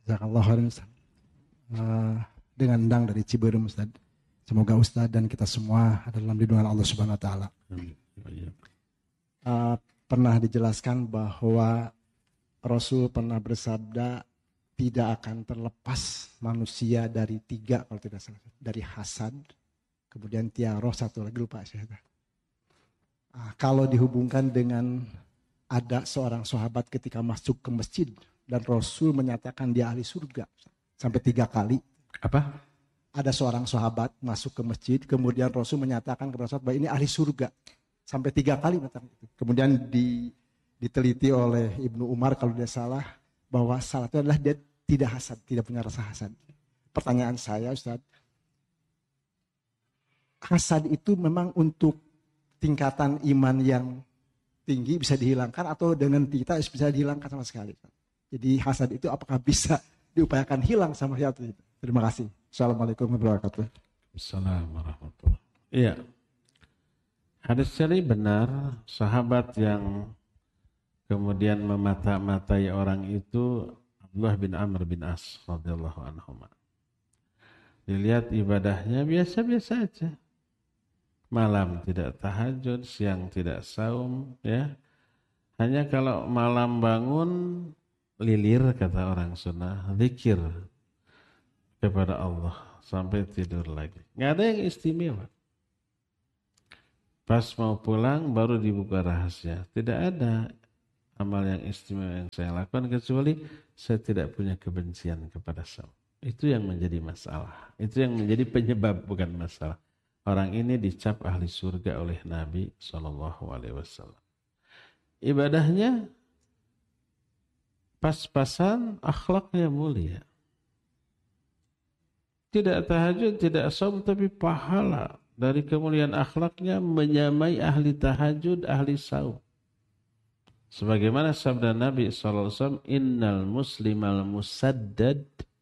Jazakallah khairan Ustaz. Dengan Endang dari Ciberem Ustaz. Semoga Ustaz dan kita semua ada dalam lindungan Allah Subhanahu wa taala. Pernah dijelaskan bahwa Rasul pernah bersabda tidak akan terlepas manusia dari 3 kalau tidak salah, dari hasad, kemudian tiaroh, satu lagi lupa saya. Kalau dihubungkan dengan ada seorang sahabat ketika masuk ke masjid dan Rasul menyatakan dia ahli surga sampai 3 kali. Apa? Ada seorang sahabat masuk ke masjid, kemudian Rasul menyatakan kepada sahabat bahwa ini ahli surga sampai 3 kali. Kemudian diteliti oleh Ibnu Umar kalau tidak salah bahwa salah itu adalah dia tidak hasad, tidak punya rasa hasad. Pertanyaan saya Ustaz, hasad itu memang untuk tingkatan iman yang tinggi bisa dihilangkan atau dengan kita bisa dihilangkan sama sekali? Jadi hasad itu apakah bisa diupayakan hilang sama siapa itu? Terima kasih. Assalamualaikum warahmatullahi wabarakatuh. Assalamualaikum warahmatullahi wabarakatuh. Iya. Hadis ini benar, sahabat yang kemudian memata-matai orang itu Abdullah bin Amr bin As radhiyallahu anhuma. Dilihat ibadahnya biasa-biasa aja. Malam tidak tahajud, siang tidak saum, ya. Hanya kalau malam bangun lilir kata orang sunnah, zikir kepada Allah sampai tidur lagi. Nggak ada yang istimewa. Pas mau pulang baru dibuka rahasia. Tidak ada amal yang istimewa yang saya lakukan kecuali saya tidak punya kebencian kepada saum. Itu yang menjadi masalah. Itu yang menjadi penyebab, bukan masalah. Orang ini dicap ahli surga oleh Nabi SAW. Ibadahnya pas-pasan, akhlaknya mulia. Tidak tahajud, tidak saum, tapi pahala dari kemuliaan akhlaknya menyamai ahli tahajud, ahli saum. Sebagaimana sabda Nabi SAW, Innal muslimal musaddad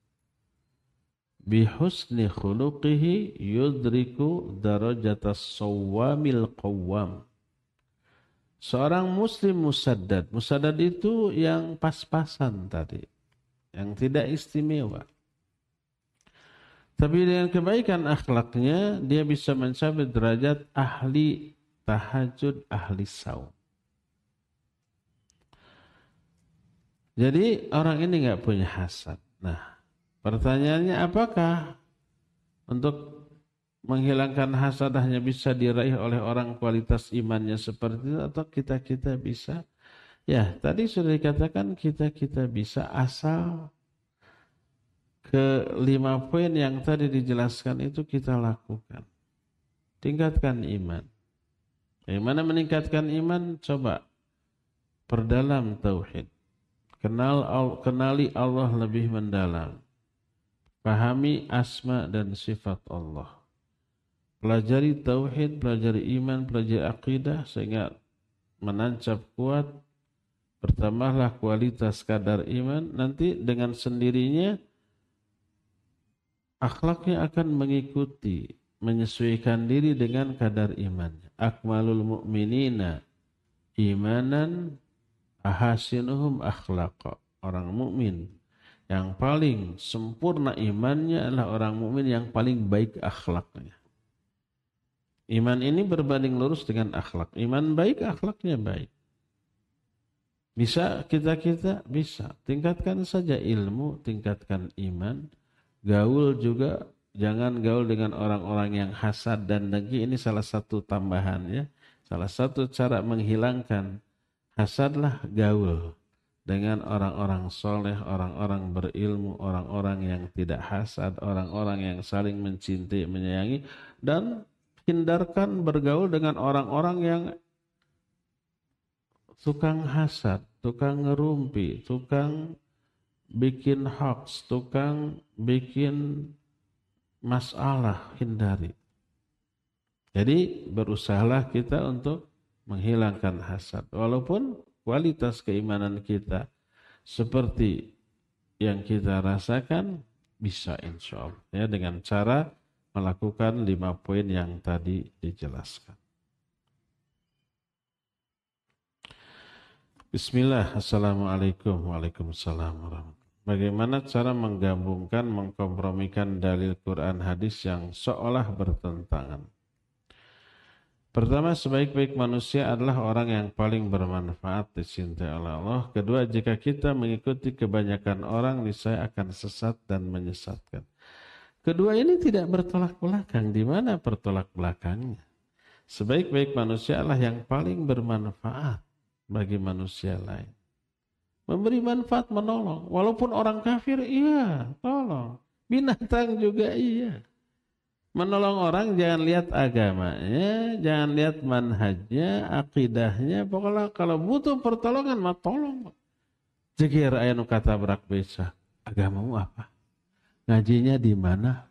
bihusni khuluqihi yudriku darajatas sawwamil qawwam. Seorang muslim musaddad. Musaddad itu yang pas-pasan tadi. Yang tidak istimewa. Tapi dengan kebaikan akhlaknya, dia bisa mencapai derajat ahli tahajud, ahli saum. Jadi orang ini nggak punya hasad. Nah, pertanyaannya apakah untuk menghilangkan hasad hanya bisa diraih oleh orang kualitas imannya seperti itu atau kita-kita bisa? Ya, tadi sudah dikatakan kita-kita bisa asal ke 5 poin yang tadi dijelaskan itu kita lakukan. Tingkatkan iman. Bagaimana meningkatkan iman? Coba perdalam tauhid. Kenali Allah lebih mendalam. Pahami asma dan sifat Allah. Pelajari tauhid, pelajari iman, pelajari akidah sehingga menancap kuat. Bertambahlah kualitas kadar iman. Nanti dengan sendirinya akhlaknya akan mengikuti, menyesuaikan diri dengan kadar imannya. Akmalul mu'minina imanan ahasinuhum akhlaqa. Orang mukmin yang paling sempurna imannya adalah orang mukmin yang paling baik akhlaknya. Iman ini berbanding lurus dengan akhlak. Iman baik, akhlaknya baik. Bisa kita bisa. Tingkatkan saja ilmu, tingkatkan iman. Gaul juga, jangan gaul dengan orang-orang yang hasad dan dengki. Ini salah satu tambahannya. Salah satu cara menghilangkan hasadlah gaul dengan orang-orang soleh, orang-orang berilmu, orang-orang yang tidak hasad, orang-orang yang saling mencintai, menyayangi. Dan hindarkan bergaul dengan orang-orang yang tukang hasad, tukang ngerumpi, tukang bikin hoax, tukang bikin masalah, hindari. Jadi berusahalah kita untuk menghilangkan hasad. Walaupun kualitas keimanan kita seperti yang kita rasakan, bisa insya Allah. Ya, dengan cara melakukan 5 poin yang tadi dijelaskan. Bismillah, assalamualaikum, waalaikumsalam warahmatullahi wabarakatuh. Bagaimana cara menggabungkan, mengkompromikan dalil Quran hadis yang seolah bertentangan? Pertama, sebaik-baik manusia adalah orang yang paling bermanfaat dicintai oleh Allah. Kedua, jika kita mengikuti kebanyakan orang, niscaya akan sesat dan menyesatkan. Kedua ini tidak bertolak belakang. Di mana bertolak belakangnya? Sebaik-baik manusia adalah yang paling bermanfaat bagi manusia lain. Memberi manfaat, menolong. Walaupun orang kafir, iya, tolong. Binatang juga iya. Menolong orang jangan lihat agamanya, jangan lihat manhajnya, akidahnya. Pokoknya kalau butuh pertolongan, mah tolong. Jegir aya nu katabrak beca. Agamamu apa? Ngajinya di mana?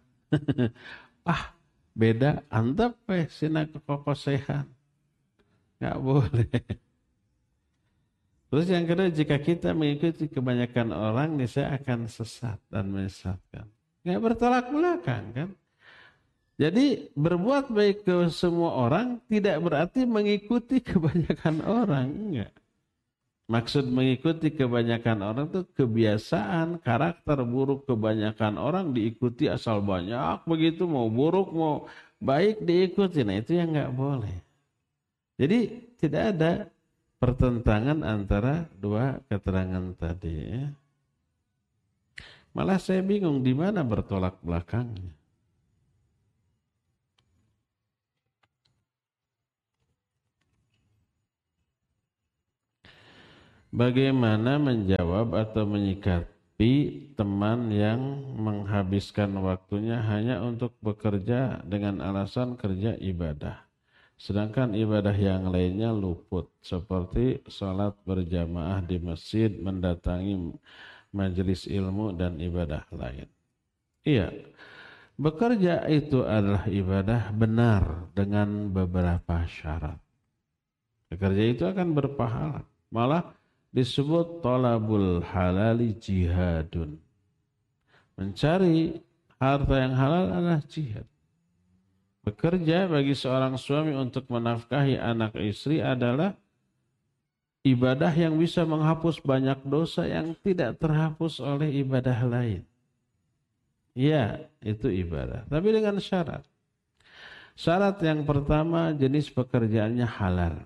Beda. Antep sina kekokosehan. Nggak boleh. Terus yang kedua, jika kita mengikuti kebanyakan orang, niscaya akan sesat dan menyesatkan. Nggak bertolak belakang kan? Jadi berbuat baik ke semua orang tidak berarti mengikuti kebanyakan orang. Enggak. Maksud mengikuti kebanyakan orang itu kebiasaan, karakter buruk kebanyakan orang diikuti asal banyak. Begitu mau buruk, mau baik diikuti. Nah itu yang nggak boleh. Jadi tidak ada pertentangan antara dua keterangan tadi. Ya. Malah saya bingung di mana bertolak belakangnya. Bagaimana menjawab atau menyikapi teman yang menghabiskan waktunya hanya untuk bekerja dengan alasan kerja ibadah? Sedangkan ibadah yang lainnya luput, seperti sholat berjamaah di masjid, mendatangi majelis ilmu, dan ibadah lain. Iya, bekerja itu adalah ibadah benar dengan beberapa syarat. Bekerja itu akan berpahala. Malah disebut thalabul halali jihadun. Mencari harta yang halal adalah jihad. Bekerja bagi seorang suami untuk menafkahi anak istri adalah ibadah yang bisa menghapus banyak dosa yang tidak terhapus oleh ibadah lain. Ya, itu ibadah. Tapi dengan syarat. Syarat yang pertama, jenis pekerjaannya halal.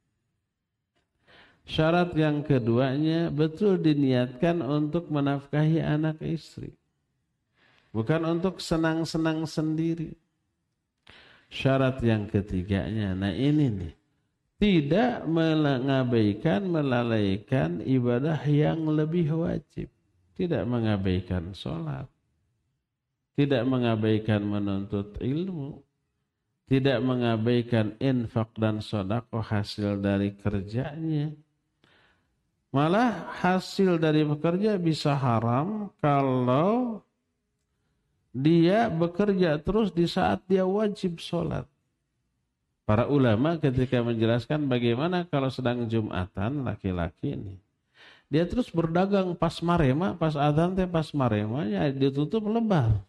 Syarat yang keduanya, betul diniatkan untuk menafkahi anak istri. Bukan untuk senang-senang sendiri. Syarat yang ketiganya, nah ini nih, tidak mengabaikan, melalaikan ibadah yang lebih wajib. Tidak mengabaikan sholat. Tidak mengabaikan menuntut ilmu. Tidak mengabaikan infak dan sedekah hasil dari kerjanya. Malah hasil dari bekerja bisa haram kalau dia bekerja terus di saat dia wajib sholat. Para ulama ketika menjelaskan bagaimana kalau sedang Jumatan laki-laki ini. Dia terus berdagang pas marema, pas adzan teh pas marema, ya ditutup lebar.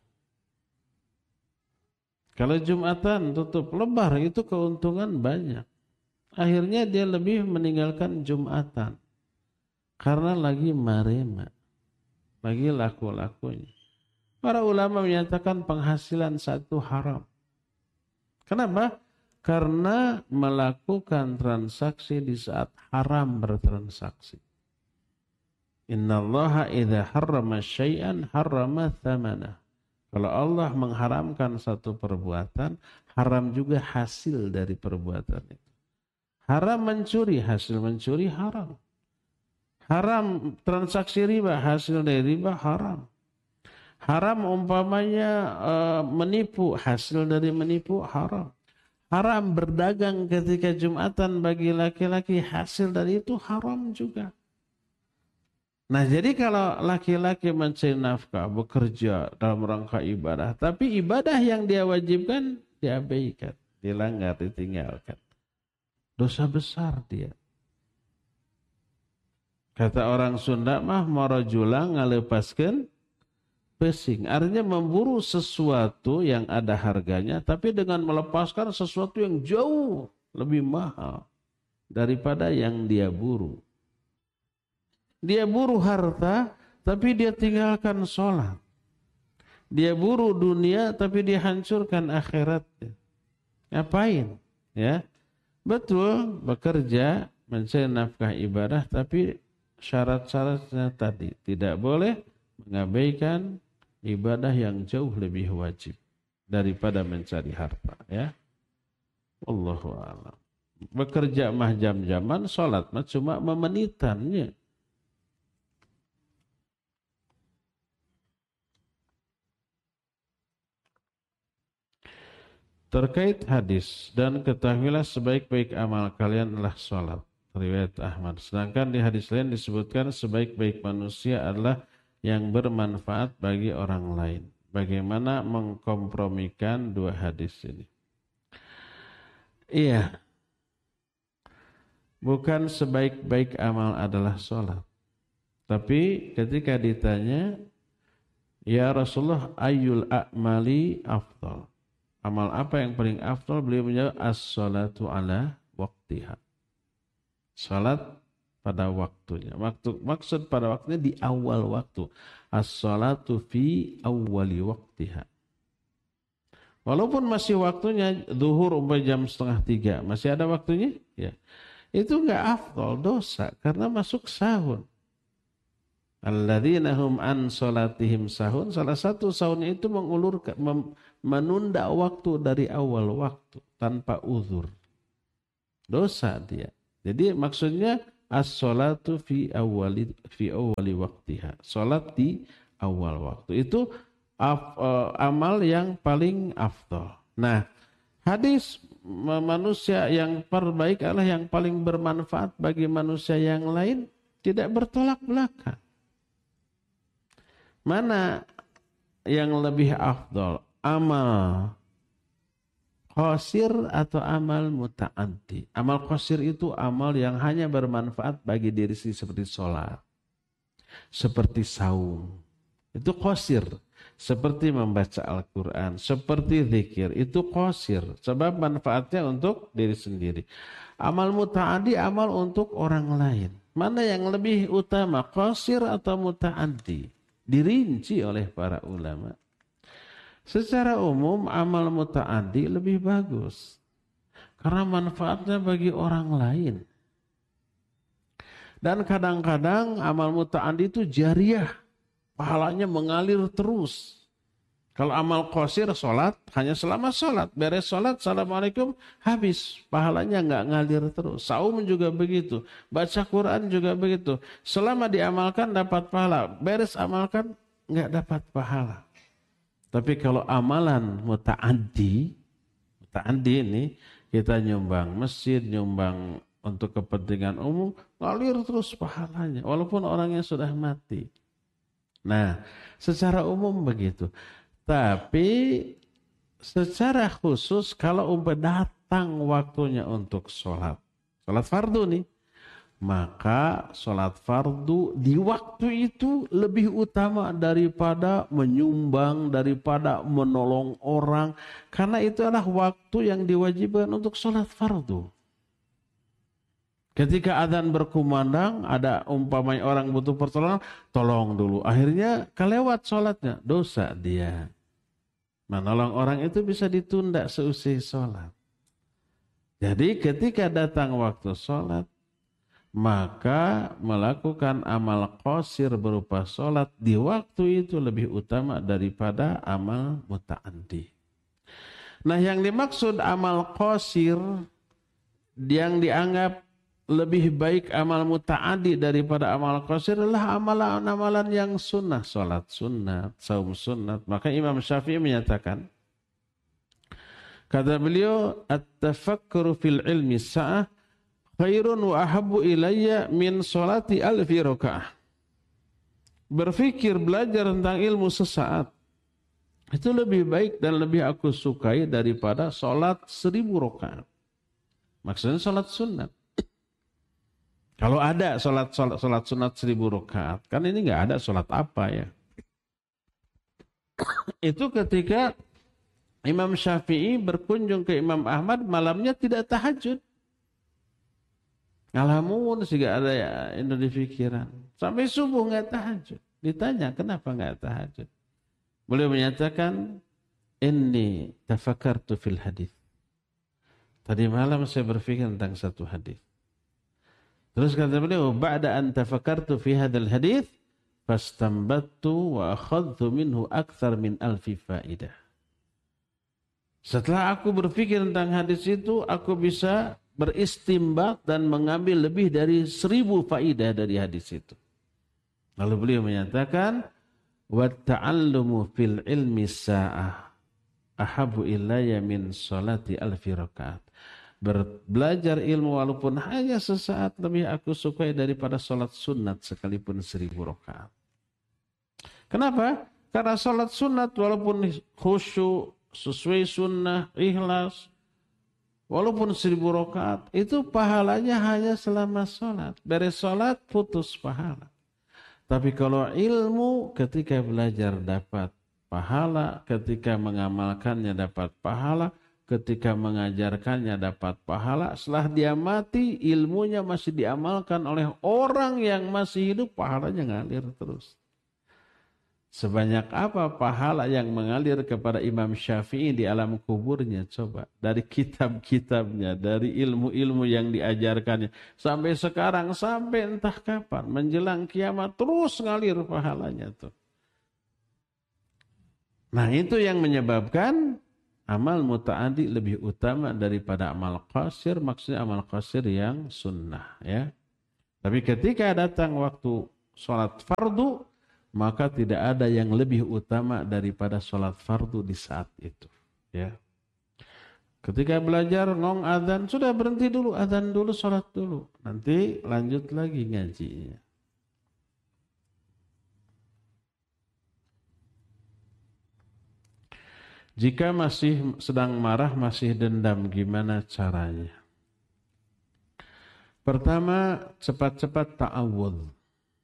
Kalau Jumatan tutup lebar itu keuntungan banyak. Akhirnya dia lebih meninggalkan Jumatan. Karena lagi marema. Lagi laku-lakunya. Para ulama menyatakan penghasilan satu haram. Kenapa? Karena melakukan transaksi di saat haram bertransaksi. Innallaha idza harrama syai'an harrama thamanah. Kalau Allah mengharamkan satu perbuatan, haram juga hasil dari perbuatan itu. Haram mencuri, hasil mencuri haram. Haram transaksi riba, hasil dari riba haram. Haram umpamanya menipu, hasil dari menipu haram. Haram berdagang ketika Jumatan bagi laki-laki, hasil dari itu haram juga. Nah jadi kalau laki-laki mencari nafkah, bekerja dalam rangka ibadah, tapi ibadah yang dia wajibkan diabaikan, dilanggar, ditinggalkan. Dosa besar dia. Kata orang Sunda mah marajulang ngalepaskeun pesing. Artinya memburu sesuatu yang ada harganya, tapi dengan melepaskan sesuatu yang jauh lebih mahal daripada yang dia buru. Dia buru harta, tapi dia tinggalkan sholat. Dia buru dunia tapi dia hancurkan akhiratnya. Ngapain? Ya, betul bekerja mencari nafkah ibadah, tapi syarat-syaratnya tadi tidak boleh mengabaikan ibadah yang jauh lebih wajib daripada mencari harta. Ya, Wallahu a'lam. Bekerja mah jam-jaman, sholat mah cuma memenitannya. Terkait hadis, dan ketahuilah sebaik-baik amal kalian adalah sholat. Riwayat Ahmad. Sedangkan di hadis lain disebutkan sebaik-baik manusia adalah yang bermanfaat bagi orang lain. Bagaimana mengkompromikan dua hadis ini? Iya. Bukan sebaik-baik amal adalah sholat. Tapi ketika ditanya, ya Rasulullah, ayyul a'mali afdal? Amal apa yang paling afdal? Beliau menjawab, as-salatu ala waqtiha. Salat pada waktunya. Maksud pada waktunya di awal waktu. As-salatu fi awwali waqtiha. Walaupun masih waktunya zuhur jam 2:30, masih ada waktunya, ya. Itu enggak afdal, dosa karena masuk sahur. Alladzina hum an salatihim sahun. Salah satu sahurnya itu mengulurkan, menunda waktu dari awal waktu tanpa uzur. Dosa dia. Jadi maksudnya as-salatu fi awwali waqtiha. Salat di awal waktu. Itu amal yang paling afdal. Nah, hadis manusia yang terbaik adalah yang paling bermanfaat bagi manusia yang lain, tidak bertolak belakang. Mana yang lebih afdal? Amal qasir atau amal muta'addi? Amal qasir itu amal yang hanya bermanfaat bagi diri sendiri, seperti sholat, seperti saum. Itu qasir. Seperti membaca Al-Quran, seperti zikir. Itu qasir. Sebab manfaatnya untuk diri sendiri. Amal muta'addi, amal untuk orang lain. Mana yang lebih utama? Qasir atau muta'addi? Dirinci oleh para ulama. Secara umum amal muta'addi lebih bagus karena manfaatnya bagi orang lain. Dan kadang-kadang amal muta'addi itu jariyah, pahalanya mengalir terus. Kalau amal qasir, sholat hanya selama sholat, beres sholat, assalamualaikum, habis, pahalanya nggak ngalir terus. Saum juga begitu, baca Quran juga begitu. Selama diamalkan dapat pahala, beres amalkan nggak dapat pahala. Tapi kalau amalan muta'addi ini kita nyumbang masjid, nyumbang untuk kepentingan umum, ngalir terus pahalanya, walaupun orangnya sudah mati. Nah, secara umum begitu. Tapi secara khusus kalau datang waktunya untuk sholat fardu nih, maka sholat fardu di waktu itu lebih utama daripada menyumbang, daripada menolong orang. Karena itu adalah waktu yang diwajibkan untuk sholat fardu. Ketika adzan berkumandang, ada umpamanya orang butuh pertolongan, tolong dulu. Akhirnya kelewat sholatnya, dosa dia. Menolong orang itu bisa ditunda seusai sholat. Jadi ketika datang waktu sholat, maka melakukan amal qasir berupa sholat di waktu itu lebih utama daripada amal muta'addi. Nah, yang dimaksud amal qasir yang dianggap lebih baik amal muta'addi daripada amal qasir adalah amalan-amalan yang sunnah. Salat sunnat, saum sunnat. Maka Imam Syafi'i menyatakan, kata beliau, at-tafakkuru fil ilmi sa'ah khairun wa ahabbu ilayya min salati alfi rakaah. Berfikir, belajar tentang ilmu sesaat, itu lebih baik dan lebih aku sukai daripada salat 1000 rakaat. Maksudnya salat sunnat. Kalau ada salat sunat 1000 rakaat, kan ini nggak ada salat apa ya? Itu ketika Imam Syafi'i berkunjung ke Imam Ahmad, malamnya tidak tahajud. Ngalamun sehingga ada ya itu di pikiran. Sampai subuh nggak tahajud. Ditanya, kenapa enggak tahajud? Beliau menyatakan, inni tafakkartu fil hadis. Tadi malam saya berpikir tentang satu hadis. Terus kata beliau, ba'da an tafakkartu fi hadzal hadis, fastanbattu wa akhadtu minhu akthar min alfi faidah. Setelah aku berpikir tentang hadis itu, aku bisa beristimbat dan mengambil lebih dari 1000 faidah dari hadis itu. Lalu beliau menyatakan, wa ta'allumu fil ilmi sa'ah ahabu ilayya min salati alfi rakaat. Belajar ilmu walaupun hanya sesaat lebih aku sukai daripada salat sunat sekalipun 1000 rakaat. Kenapa? Karena salat sunat walaupun khusyuk, sesuai sunnah, ikhlas, walaupun 1000 rakaat, itu pahalanya hanya selama salat. Beres salat putus pahala. Tapi kalau ilmu ketika belajar dapat pahala, ketika mengamalkannya dapat pahala, ketika mengajarkannya dapat pahala, setelah dia mati ilmunya masih diamalkan oleh orang yang masih hidup, pahalanya ngalir terus. Sebanyak apa pahala yang mengalir kepada Imam Syafi'i di alam kuburnya, coba. Dari kitab-kitabnya, dari ilmu-ilmu yang diajarkannya. Sampai sekarang, sampai entah kapan. Menjelang kiamat terus ngalir pahalanya tuh. Nah itu yang menyebabkan amal muta'addi lebih utama daripada amal qasir. Maksudnya amal qasir yang sunnah. Ya. Tapi ketika datang waktu sholat fardu, maka tidak ada yang lebih utama daripada sholat fardu di saat itu. Ya. Ketika belajar ngong adzan, sudah berhenti dulu, adzan dulu, sholat dulu. Nanti lanjut lagi ngajinya. Jika masih sedang marah, masih dendam, gimana caranya? Pertama, cepat-cepat ta'awudz.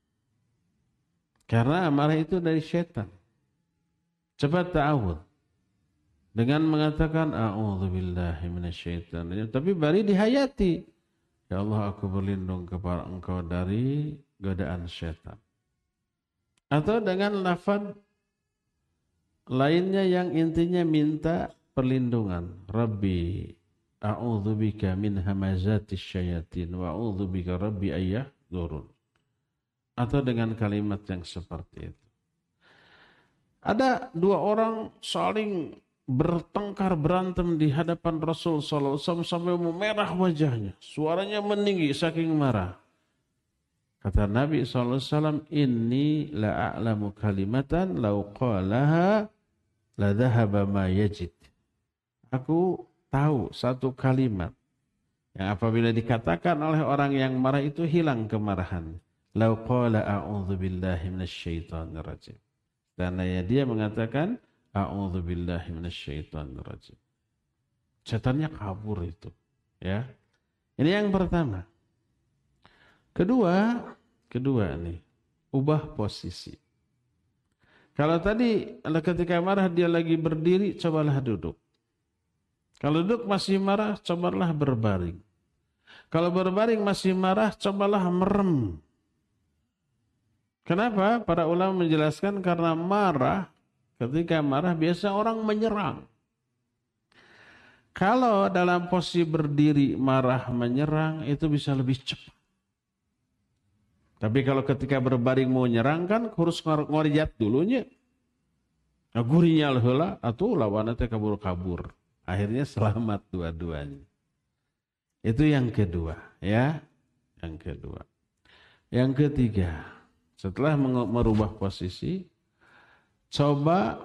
Karena amarah itu dari syaitan. Cepat ta'awudz. Dengan mengatakan, a'udzubillahi minasyaitonir rajim. Tapi bari dihayati. Ya Allah, aku berlindung kepada Engkau dari godaan syaitan. Atau dengan lafaz lainnya yang intinya minta perlindungan. Rabbi, a'udzubika min hamazatis syayatin wa a'udzubika rabbi ayyahdurun. Atau dengan kalimat yang seperti itu. Ada dua orang saling bertengkar berantem di hadapan Rasul SAW sampai memerah wajahnya. Suaranya meninggi saking marah. Kata Nabi SAW, inni la'a'lamu kalimatan law qalaha la dhahaba ma yajid. Aku tahu satu kalimat yang apabila dikatakan oleh orang yang marah itu hilang kemarahan. Lau qala a'udzubillahi minasyaitonir rajim. Karena dia mengatakan a'udzubillahi minasyaitonir rajim. Setannya kabur itu, ya. Ini yang pertama. Kedua nih, ubah posisi. Kalau tadi ketika marah dia lagi berdiri, cobalah duduk. Kalau duduk masih marah, cobalah berbaring. Kalau berbaring masih marah, cobalah merem. Kenapa? Para ulama menjelaskan karena ketika marah biasa orang menyerang. Kalau dalam posisi berdiri marah menyerang itu bisa lebih cepat. Tapi kalau ketika berbaring mau nyerang kan harus ngorijat dulunya. Nah, gurinya heula atuh lawanna teh kabur-kabur. Akhirnya selamat dua-duanya. Itu yang kedua, ya. Yang kedua. Yang ketiga, setelah merubah posisi, coba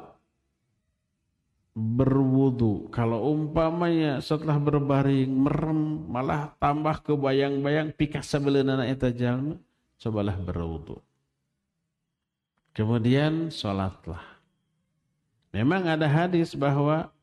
berwudu. Kalau umpamanya setelah berbaring merem malah tambah kebayang-bayang pikas sabeleunana eta jalma, cobalah berwudu. Kemudian salatlah. Memang ada hadis bahwa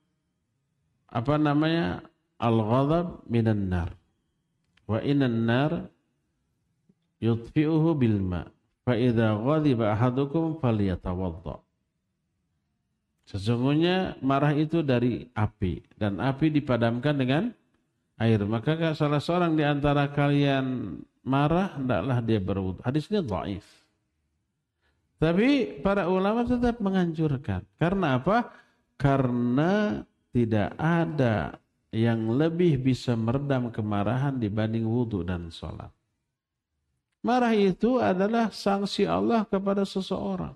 al-ghadab minan nar. Wa inan nar yutfi'uhu bil ma'. Fa idza ghadiba ahadukum falyatawadda. Sesungguhnya marah itu dari api dan api dipadamkan dengan air. Maka salah seorang di antara kalian marah, hendaklah dia berwudu. Hadisnya dhaif. Tapi para ulama tetap menganjurkan. Karena apa? Karena tidak ada yang lebih bisa meredam kemarahan dibanding wudhu dan sholat. Marah itu adalah sanksi Allah kepada seseorang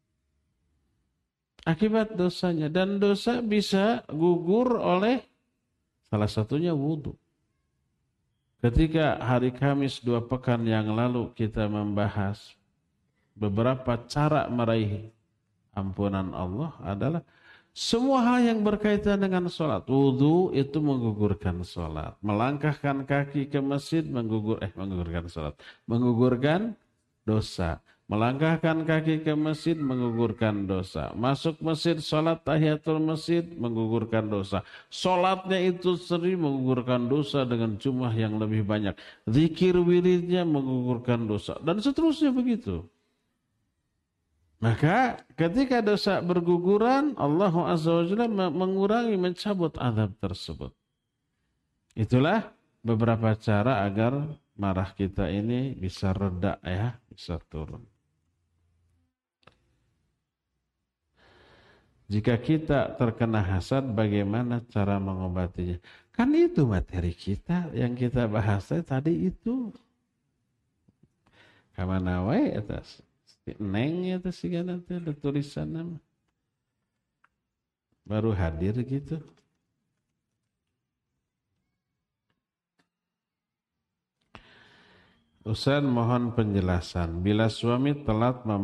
akibat dosanya. Dan dosa bisa gugur oleh salah satunya wudhu. Ketika hari Kamis 2 pekan yang lalu kita membahas beberapa cara meraih ampunan Allah adalah semua hal yang berkaitan dengan sholat. Wudhu itu menggugurkan sholat. Melangkahkan kaki ke masjid menggugurkan sholat. Menggugurkan dosa. Melangkahkan kaki ke masjid menggugurkan dosa. Masuk masjid sholat tahiyatul masjid menggugurkan dosa. Sholatnya itu sering menggugurkan dosa dengan jumlah yang lebih banyak. Zikir wiridnya menggugurkan dosa. Dan seterusnya begitu. Maka ketika dosa berguguran, Allah Azza wa Jalla mengurangi, mencabut azab tersebut. Itulah beberapa cara agar marah kita ini bisa reda ya, bisa turun. Jika kita terkena hasad, bagaimana cara mengobatinya? Kan itu materi kita yang kita bahas tadi itu. Kamana wae atas neng ya atas sigana teh ada tulisan nama. Baru hadir gitu. Ustaz mohon penjelasan. Bila suami telat